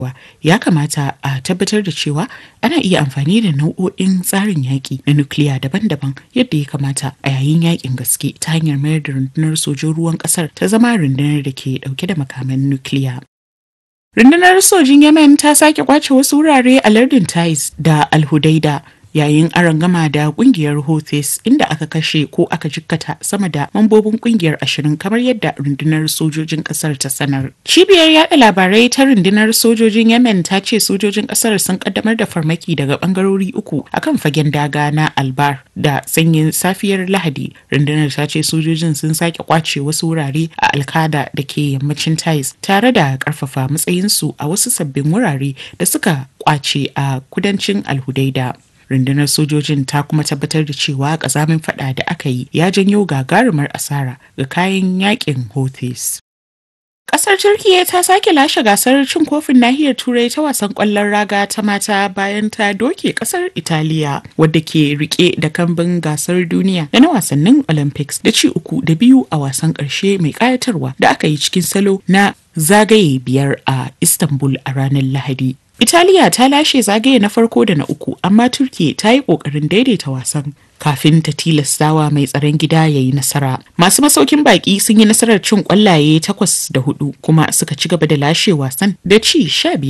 ya kamata a tabbatar da cewa ana iya amfani da nau'o'in tsarin yaƙi na nukiliya daban-daban yadda ya kamata a yayin yaƙin gaske ta hanyar mayar da rundunar sojin ruwan ƙasar ta zama rundunar da ke ɗauke da makaman nukiliya. Rundunar sojin Yemen ta sake kwace wasu wurare a lardin Taiz da Al-Hudaida yayin arangama da kungiyar Houthis inda aka kashe ko aka jikkata sama da mambobin kungiyar 20 kamar yadda rundunar sojojin kasar ta sanar. Cibiyar yada labarai ta rundunar sojojin Yemen ta ce sojojin kasar sun kaddamar da farmaki daga bangarori uku akan fagen daga na Albar da sanyin safiyar Lahadi. Rundunar ta ce sojojin sun sake kwace wasu wurare a Alkada da ke yammacin Taiz tare da karfafa matsayinsu a wasu sabbin wurare da suka kwace a kudancin Al-Hudaida. Rundunar sojojin ta kuma tabbatar da cewa kazamin fada da aka yi ya janyo gagarumar asara ga kayan yakin Houthis. Kasar Turkiyya ta sake lashe gasar cin kofin nahiyar Turai ta wasan kwallon raga ta mata bayan ta doke kasar Italiya wadda ke rike da kambun gasar duniya da na wasannin Olympics da ci 3-2 a wasan karshe mai kayatarwa da aka yi cikin salo na zagaye 5 a Istanbul a ranar Lahadi. Italiya ta lashe zagaye na farko da na uku, amma Turkiyya ta yi ƙoƙarin daidaita wasan kafin ta tilastawa mai tsaron gida ya yi nasara. Masu masaukin baƙi sun yi nasarar cin ƙwallaye 8-4 kuma suka ci gaba da lashe wasan da ci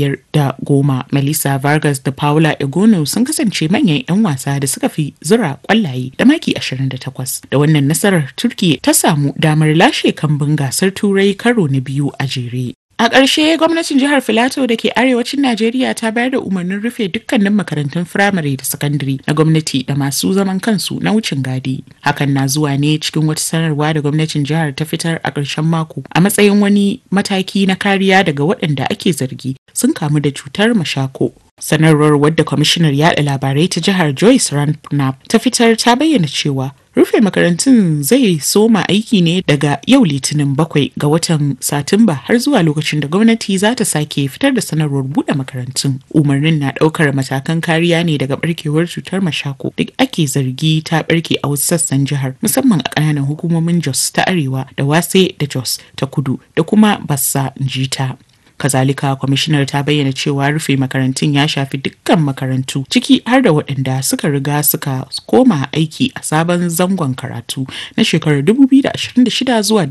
15-10. Melissa Vargas da Paula Egonu sun kasance manyan 'yan wasa da suka fi zura ƙwallaye da maki 28. Da wannan nasarar Turkiyya ta samu damar lashe kambun gasar Turai karo na biyu a jere. A ƙarshe gwamnatin jihar Filato da ke arewacin Najeriya ta bayar da umarnin rufe dukkanin makarantun firamare da sakandare na gwamnati da masu zaman kansu na wucin gadi. Hakan na zuwa ne cikin wata sanarwa da gwamnatin jihar ta fitar a ƙarshen mako a matsayin wani mataki na kariya daga waɗanda ake zargi sun kamu da cutar mashako. Sanarwar wadda kwamishinar yada labarai ta jihar Joyce Ranknap ta fitar ta bayyana cewa rufe makarantun zai soma aiki ne daga yau Litinin 7 ga watan Satumba har zuwa lokacin da gwamnati za ta sake fitar da sanarwar buɗe makarantun. Umarnin na ɗaukar matakan kariya ne daga barkewar cutar mashako duk ake zargi ta barke a wasu sassan jihar musamman a ƙananan hukumomin Jos ta Arewa da Wase da Jos ta Kudu da kuma Bassa Njita. Kazalika kwamishinar ta bayyana cewa rufe makarantun ya shafi dukkan makarantu ciki har da waɗanda suka riga suka koma aiki a sabon zangon karatu na shekarar 2026 zuwa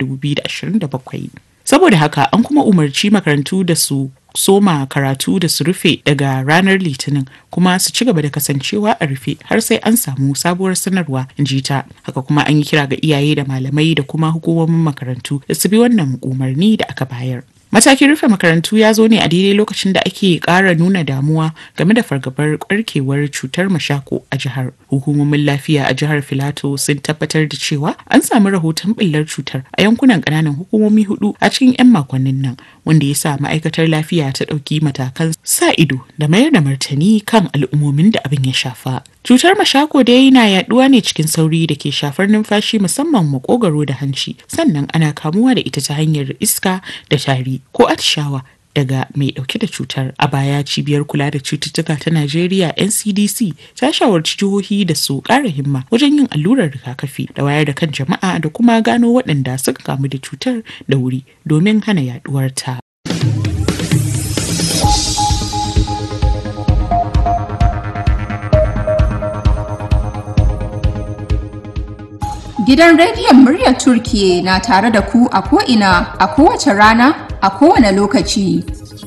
2027. Saboda haka an kuma umarci makarantu da su soma karatu da su rufe daga ranar Litinin kuma su ci gaba da kasancewa a rufe har sai an samu sabuwar sanarwa, in ji ta. Haka kuma an yi kira ga iyaye da malamai da kuma hukumomin makarantu da su bi wannan umarni da aka bayar. Matakin rufe makarantu ya zo ne a daidai lokacin da ake ƙara nuna damuwa game da fargabar ɓarkewar cutar mashako a jihar. Hukumomin lafiya a jihar Filato sun tabbatar da cewa an samu rahoton ɓillar cutar a yankunan ƙananan hukumomi 4 a cikin 'yan makonnin nan, wanda ya sa ma'aikatar lafiya ta ɗauki matakan sa ido da mayar da martani kan al'ummomin da abin ya shafa. Cutar mashako dai na yaduwa ne cikin sauri da ke shafar numfashi musamman makogaro da hanci, sannan ana kamuwa da ita ta hanyar iska da tari ko atishawa daga mai dauke da cutar. A baya cibiyar kula da cututtuka ta Najeriya NCDC ta shawarci jihohi da su ƙara himma wajen yin allurar rigakafi da wayar da kan jama'a da kuma gano waɗanda suka kamu da cutar da wuri domin hana yaduwar ta. Gidan rediyon muryar Turkiyya na tare da ku a ko'ina, a kowace rana, a kowane lokaci.